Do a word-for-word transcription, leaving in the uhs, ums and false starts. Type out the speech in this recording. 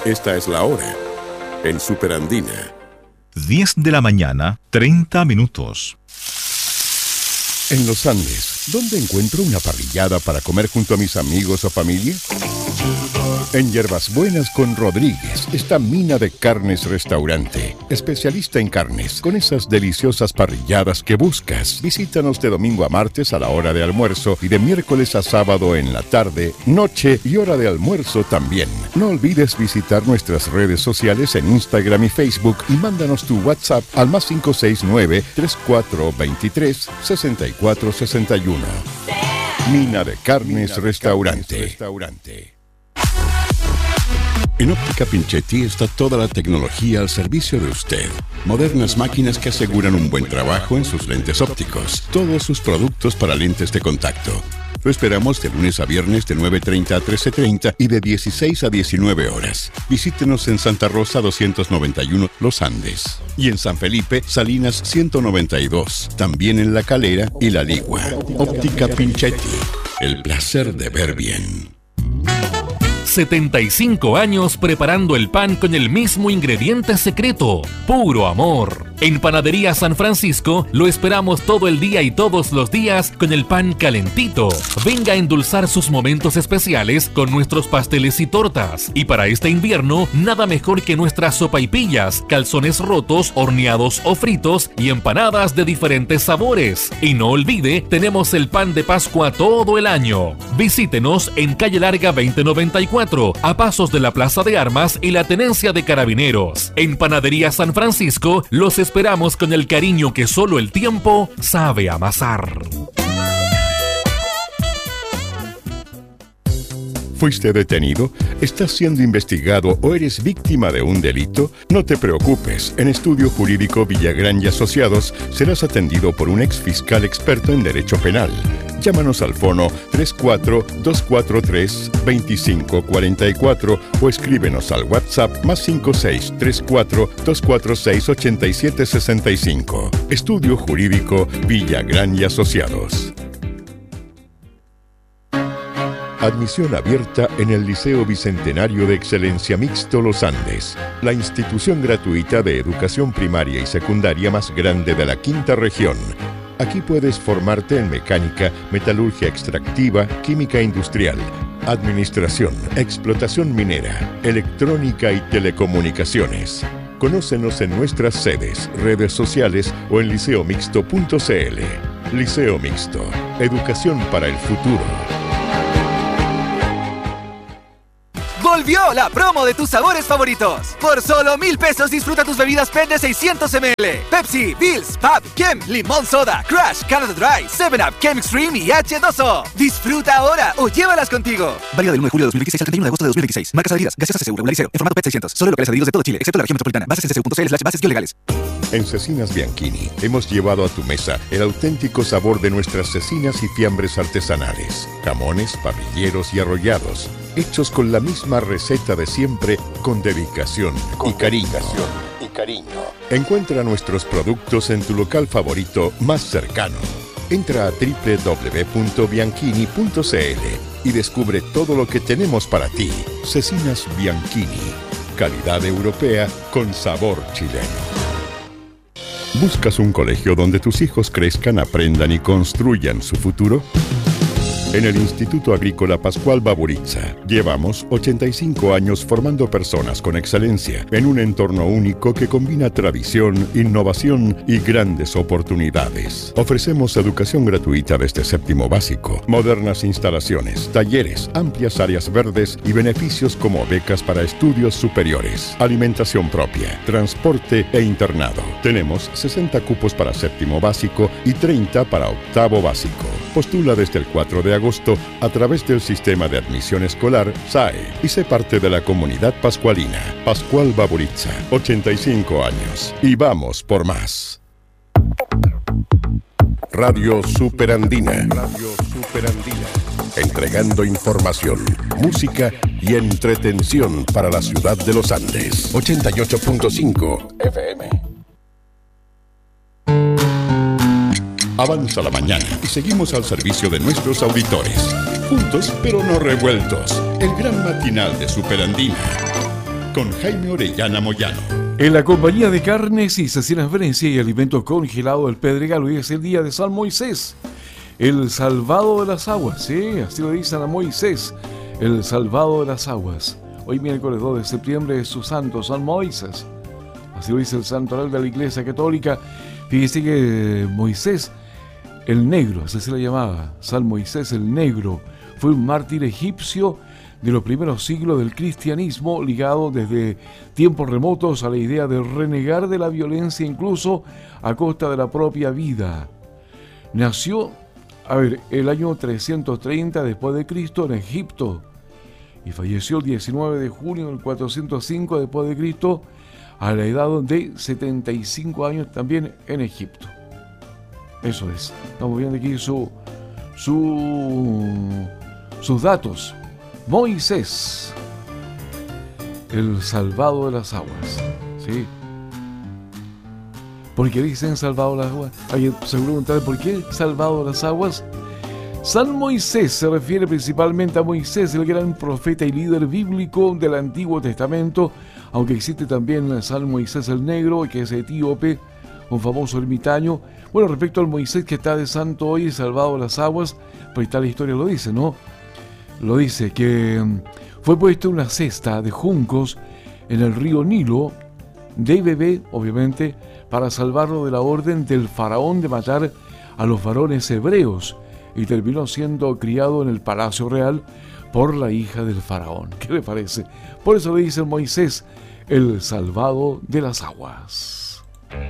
Esta es la hora en Superandina. diez de la mañana, treinta minutos. En los Andes, ¿dónde encuentro una parrillada para comer junto a mis amigos o familia? En Hierbas Buenas con Rodríguez está Mina de Carnes Restaurante, especialista en carnes, con esas deliciosas parrilladas que buscas. Visítanos de domingo a martes a la hora de almuerzo y de miércoles a sábado en la tarde, noche y hora de almuerzo también. No olvides visitar nuestras redes sociales en Instagram y Facebook y mándanos tu WhatsApp al más cinco seis nueve, tres cuatro dos tres, seis cuatro seis uno. Mina de Carnes Restaurante. En Óptica Pinchetti está toda la tecnología al servicio de usted. Modernas máquinas que aseguran un buen trabajo en sus lentes ópticos. Todos sus productos para lentes de contacto. Lo esperamos de lunes a viernes de nueve treinta a trece treinta y de dieciséis a diecinueve horas. Visítenos en Santa Rosa doscientos noventa y uno Los Andes. Y en San Felipe, Salinas ciento noventa y dos. También en La Calera y La Ligua. Óptica Pinchetti. El placer de ver bien. setenta y cinco años preparando el pan con el mismo ingrediente secreto, puro amor. En Panadería San Francisco lo esperamos todo el día y todos los días con el pan calentito. Venga a endulzar sus momentos especiales con nuestros pasteles y tortas. Y para este invierno, nada mejor que nuestras sopaipillas, calzones rotos, horneados o fritos y empanadas de diferentes sabores. Y no olvide, tenemos el pan de Pascua todo el año. Visítenos en Calle Larga veinte noventa y cuatro, a pasos de la Plaza de Armas y la Tenencia de Carabineros. En Panadería San Francisco los esperamos con el cariño que solo el tiempo sabe amasar. ¿Fuiste detenido? ¿Estás siendo investigado o eres víctima de un delito? No te preocupes. En Estudio Jurídico Villagrán y Asociados serás atendido por un ex fiscal experto en derecho penal. Llámanos al fono tres cuatro dos cuatro tres, dos cinco cuatro cuatro o escríbenos al WhatsApp más cinco seis tres cuatro dos cuatro seis ocho siete seis cinco. Estudio Jurídico Villagrán y Asociados. Admisión abierta en el Liceo Bicentenario de Excelencia Mixto Los Andes, la institución gratuita de educación primaria y secundaria más grande de la quinta región. Aquí puedes formarte en mecánica, metalurgia extractiva, química industrial, administración, explotación minera, electrónica y telecomunicaciones. Conócenos en nuestras sedes, redes sociales o en liceo mixto punto c l. Liceo Mixto, educación para el futuro. Volvió la promo de tus sabores favoritos. Por solo mil pesos disfruta tus bebidas P E T de seiscientos mililitros. Pepsi, Bills, Pab, Kem, Limón Soda, Crush, Canada Dry, seven up, Kem Extreme y H dos O. Disfruta ahora o llévalas contigo. Válido del uno de julio de dos mil veintiséis al treinta y uno de agosto de dos mil veintiséis. Marcas adheridas. Gaseosa C C U regular liceo. En formato P E T seiscientos. Solo locales adheridos de todo Chile, excepto la región metropolitana. Bases en c c u punto c l slash bases legales. En Cecinas Bianchini hemos llevado a tu mesa el auténtico sabor de nuestras cecinas y fiambres artesanales. Jamones, parrilleros y arrollados, hechos con la misma receta de siempre, con dedicación y cariño. y cariño. Encuentra nuestros productos en tu local favorito más cercano. Entra a doble u doble u doble u punto bianchini punto c l y descubre todo lo que tenemos para ti. Cecinas Bianchini, calidad europea con sabor chileno. ¿Buscas un colegio donde tus hijos crezcan, aprendan y construyan su futuro? En el Instituto Agrícola Pascual Baburitza llevamos ochenta y cinco años formando personas con excelencia en un entorno único que combina tradición, innovación y grandes oportunidades. Ofrecemos educación gratuita desde séptimo básico, modernas instalaciones, talleres, amplias áreas verdes y beneficios como becas para estudios superiores, alimentación propia, transporte e internado. Tenemos sesenta cupos para séptimo básico y treinta para octavo básico. Postula desde el cuatro de agosto a través del sistema de admisión escolar S A E y sé parte de la comunidad pascualina. Pascual Baburitza, ochenta y cinco años. Y vamos por más. Radio Superandina. Radio Superandina. Entregando información, música y entretención para la ciudad de los Andes. ochenta y ocho punto cinco F M. Avanza la mañana y seguimos al servicio de nuestros auditores. Juntos, pero no revueltos. El gran matinal de Superandina. con Jaime Orellana Moyano. En la compañía de carnes y cecinas Venecia y alimentos congelados del Pedregal, hoy es el día de San Moisés, el salvado de las aguas. Sí, así lo dicen a Moisés, el salvado de las aguas. Hoy miércoles dos de septiembre es su santo, San Moisés. Así lo dice el santoral de la Iglesia Católica. Fíjese que Moisés, el negro, así se le llamaba, San Moisés el negro, fue un mártir egipcio de los primeros siglos del cristianismo, ligado desde tiempos remotos a la idea de renegar de la violencia incluso a costa de la propia vida. Nació, a ver, el año trescientos treinta después de Cristo en Egipto y falleció el diecinueve de junio del cuatrocientos cinco después de Cristo a la edad de setenta y cinco años también en Egipto. Eso es. Estamos viendo aquí su, su, sus datos. Moisés, el salvado de las aguas. ¿Sí? ¿Por qué dicen salvado de las aguas? Alguien se pregunta, ¿por qué salvado de las aguas? San Moisés se refiere principalmente a Moisés, el gran profeta y líder bíblico del Antiguo Testamento, aunque existe también San Moisés el Negro, que es etíope, un famoso ermitaño. Bueno, respecto al Moisés que está de santo hoy, salvado de las aguas, pues tal historia lo dice, ¿no? Lo dice que fue puesta una cesta de juncos en el río Nilo, de bebé, obviamente, para salvarlo de la orden del faraón de matar a los varones hebreos, y terminó siendo criado en el palacio real por la hija del faraón. ¿Qué le parece? Por eso le dice Moisés, el salvado de las aguas.